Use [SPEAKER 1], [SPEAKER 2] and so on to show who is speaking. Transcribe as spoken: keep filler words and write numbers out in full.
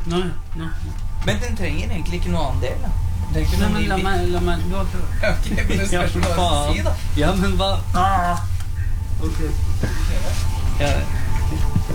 [SPEAKER 1] Nei, nei.
[SPEAKER 2] Men den trenger egentlig ikke noe annen del, da. Det er ikke
[SPEAKER 1] Nei,
[SPEAKER 2] noe
[SPEAKER 1] men
[SPEAKER 2] ny
[SPEAKER 1] la
[SPEAKER 2] bil.
[SPEAKER 1] meg, la meg, du har prøvd.
[SPEAKER 2] Ok, men det spørs hva du
[SPEAKER 1] faen.
[SPEAKER 2] si, da.
[SPEAKER 1] Ja, men hva? Ah. Ok.
[SPEAKER 2] Ja,